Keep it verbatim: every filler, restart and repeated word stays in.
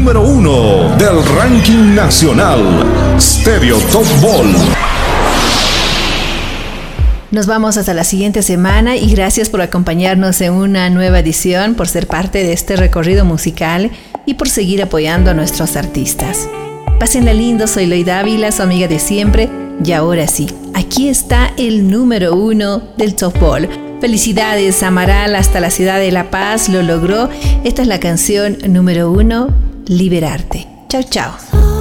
número uno del ranking nacional, Stereo Top Ball. Nos vamos hasta la siguiente semana y gracias por acompañarnos en una nueva edición, por ser parte de este recorrido musical y por seguir apoyando a nuestros artistas. Pásenla lindo, soy Loy Dávila, su amiga de siempre, y ahora sí, aquí está el número uno del Top Ball. Felicidades, Amaral, hasta la ciudad de La Paz, lo logró. Esta es la canción número uno, Liberarte. Chao, chao.